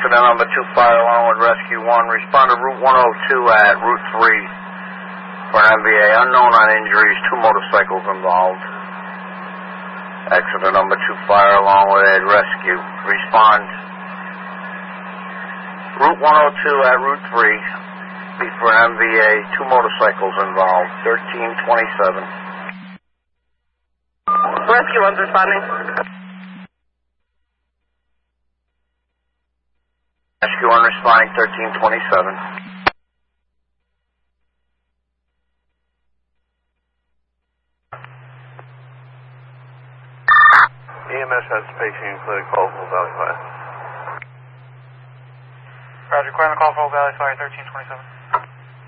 Accident number 2, fire along with Rescue 1. Respond to Route 102 at Route 3 for an MVA. Unknown on injuries, 2 motorcycles involved. Accident number 2, fire along with Rescue. Respond. Route 102 at Route 3 for an MVA, 2 motorcycles involved. 1327. Rescue 1's responding. Rescue 1 responding, 1327. EMS has patient including Colville Valley Fire. Roger, clear on the call for Valley Fire, 1327.